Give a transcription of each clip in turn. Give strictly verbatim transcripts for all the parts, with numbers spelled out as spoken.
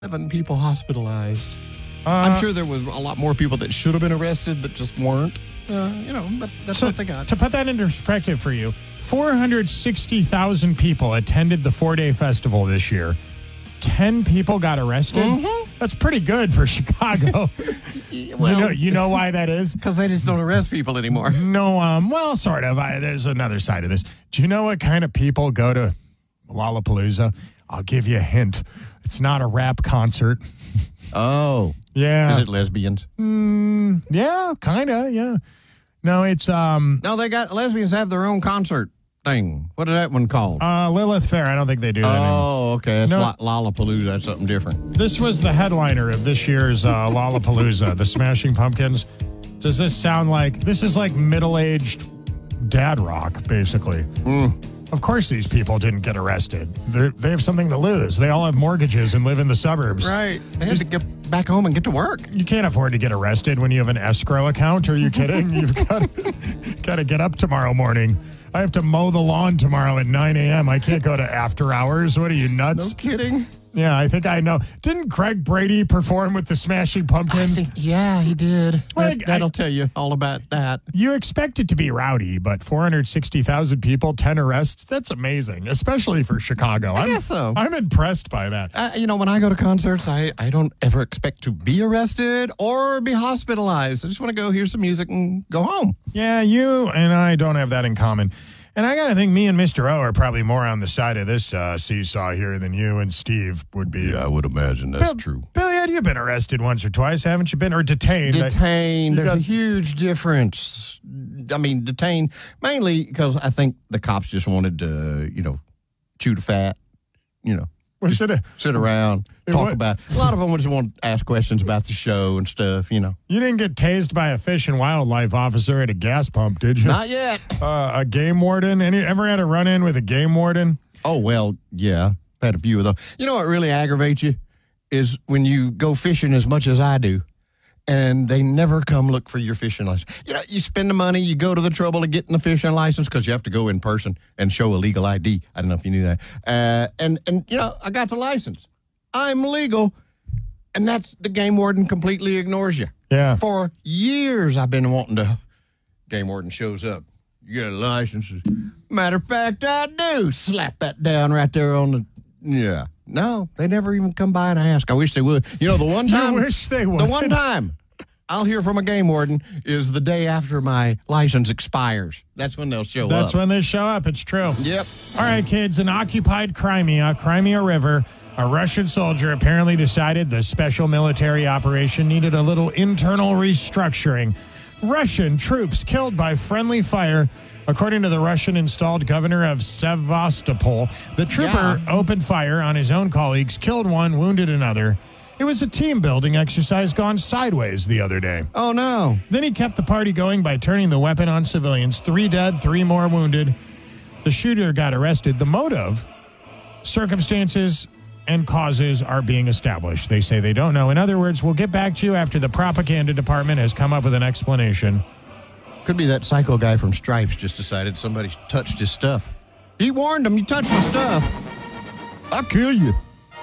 Seven people hospitalized. Uh, I'm sure there was a lot more people that should have been arrested that just weren't. Uh, you know, but that's so what they got. To put that into perspective for you, four hundred sixty thousand people attended the four-day festival this year. ten people got arrested? Mm-hmm. That's pretty good for Chicago. Well, you know, you know why that is? Because they just don't arrest people anymore. No, um, well, sort of. I, there's another side of this. Do you know what kind of people go to Lollapalooza? I'll give you a hint. It's not a rap concert. Oh. Yeah. Is it lesbians? Mm, yeah, kind of, yeah. No, it's... um. No, they got lesbians have their own concert thing. What is that one called? Uh, Lilith Fair. I don't think they do that anymore. Oh, okay. That's No. Lo- Lollapalooza. That's something different. This was the headliner of this year's uh, Lollapalooza, the Smashing Pumpkins. Does this sound like... This is like middle-aged dad rock, basically. Mm. Of course these people didn't get arrested. They're, they have something to lose. They all have mortgages and live in the suburbs. Right. They had to get back home and get to work. You can't afford to get arrested when you have an escrow account. Are you kidding? You've got, got to get up tomorrow morning. I have to mow the lawn tomorrow at nine a.m. I can't go to after hours. What are you, nuts? No kidding. Yeah, I think I know. Didn't Craig Brady perform with the Smashing Pumpkins? I think, yeah, he did. Well, that, that'll I, tell you all about that. You expect it to be rowdy, but four hundred sixty thousand people, ten arrests, that's amazing, especially for Chicago. I I'm, guess so. I'm impressed by that. Uh, you know, when I go to concerts, I, I don't ever expect to be arrested or be hospitalized. I just want to go hear some music and go home. Yeah, you and I don't have that in common. And I got to think me and Mister O are probably more on the side of this uh, seesaw here than you and Steve would be. Yeah, I would imagine that's Bill, true. Billy, you've been arrested once or twice, haven't you been? Or detained. Detained. I, There's got, a huge difference. I mean, detained mainly because I think the cops just wanted to, you know, chew the fat, you know. Well, sit, sit around, talk what? about. A lot of them would just want to ask questions about the show and stuff, you know. You didn't get tased by a fish and wildlife officer at a gas pump, did you? Not yet. Uh, a game warden? Any ever had a run in with a game warden? Oh well, yeah, had a few of those. You know what really aggravates you is when you go fishing as much as I do, and they never come look for your fishing license. You know, you spend the money, you go to the trouble of getting the fishing license because you have to go in person and show a legal I D. I don't know if you knew that. Uh, and, and, you know, I got the license. I'm legal. And that's the game warden completely ignores you. Yeah. For years, I've been wanting to. Game warden shows up. You got a license? Matter of fact, I do. Slap that down right there on the. Yeah. No, they never even come by and ask. I wish they would. You know, the one time. You wish they would. The one time I'll hear from a game warden is the day after my license expires. That's when they'll show That's up. when they show up. It's true. Yep. All right, kids. In occupied Crimea, Crimea River, a Russian soldier apparently decided the special military operation needed a little internal restructuring. Russian troops killed by friendly fire. According to the Russian-installed governor of Sevastopol, the trooper Yeah. opened fire on his own colleagues, killed one, wounded another. It was a team-building exercise gone sideways the other day. Oh, no. Then he kept the party going by turning the weapon on civilians. Three dead, three more wounded. The shooter got arrested. The motive, circumstances, and causes are being established. They say they don't know. In other words, we'll get back to you after the propaganda department has come up with an explanation. Could be that psycho guy from Stripes just decided somebody touched his stuff. He warned him, you touched my stuff, I'll kill you.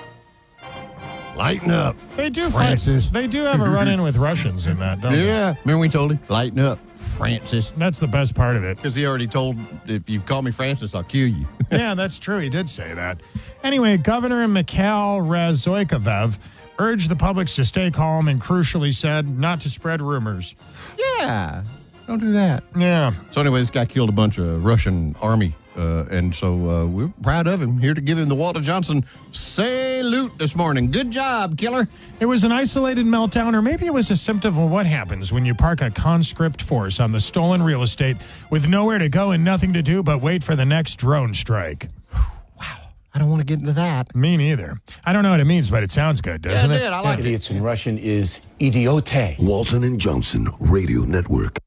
Lighten up. They do, Francis. They do have a run-in with Russians in that, don't they? Yeah. Remember we told him, lighten up, Francis. That's the best part of it. Because he already told, if you call me Francis, I'll kill you. Yeah, that's true. He did say that. Anyway, Governor Mikhail Razzoikavev urged the public to stay calm and crucially said not to spread rumors. Yeah. Don't do that. Yeah. So anyway, this guy killed a bunch of Russian army, uh, and so uh, we're proud of him. Here to give him the Walter Johnson salute this morning. Good job, killer. It was an isolated meltdown, or maybe it was a symptom of what happens when you park a conscript force on the stolen real estate with nowhere to go and nothing to do but wait for the next drone strike. Wow. I don't want to get into that. Me neither. I don't know what it means, but it sounds good, doesn't yeah, it? it? Did. I like Idiots in Russian is idiote. Walton and Johnson Radio Network.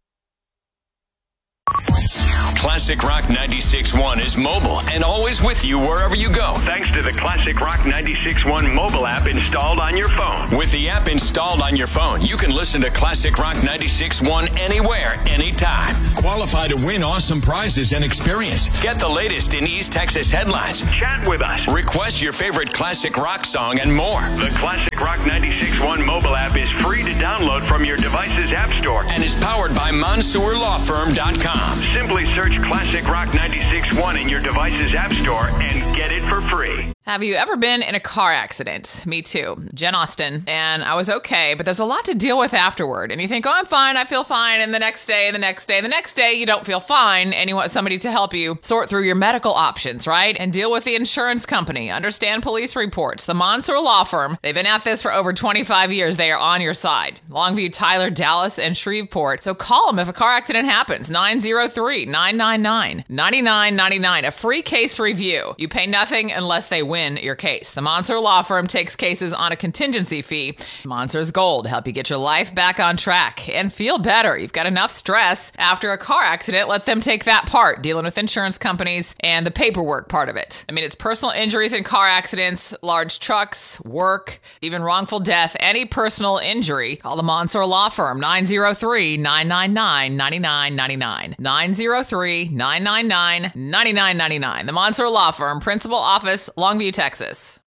Classic Rock ninety-six point one is mobile and always with you wherever you go. Thanks to the Classic Rock ninety-six point one mobile app installed on your your phone. With the app installed on your phone, you can listen to Classic Rock ninety-six point one anywhere, anytime. Qualify to win awesome prizes and experience. Get the latest in East Texas headlines. Chat with us. Request your favorite classic rock song and more. The Classic Rock ninety-six point one mobile app is free to download from your device's app store and is powered by Mansour Law Firm dot com. Simply search Classic Rock ninety-six point one in your device's app store and get it for free. Have you ever been in a car accident? Me too. Jen Austen. And I was okay, but there's a lot to deal with afterward. And you think, oh, I'm fine, I feel fine. And the next day, the next day, the next day, you don't feel fine. And you want somebody to help you sort through your medical options, right? And deal with the insurance company. Understand police reports. The Mansour Law Firm. They've been at this for over twenty-five years. They are on your side. Longview, Tyler, Dallas, and Shreveport. So call them if a car accident happens. nine oh three, nine nine nine, nine nine nine nine. A free case review. You pay nothing unless they win your case. The Mansour Law Firm takes cases on a contingency fee. Mansour's Gold, help you get your life back on track and feel better. You've got enough stress after a car accident. Let them take that part, dealing with insurance companies and the paperwork part of it. I mean, it's personal injuries in car accidents, large trucks, work, even wrongful death, any personal injury. Call the Mansour Law Firm, nine oh three, nine nine nine, nine nine nine nine. nine oh three, nine nine nine, nine nine nine nine. The Mansour Law Firm, Principal Office, Longview, Texas.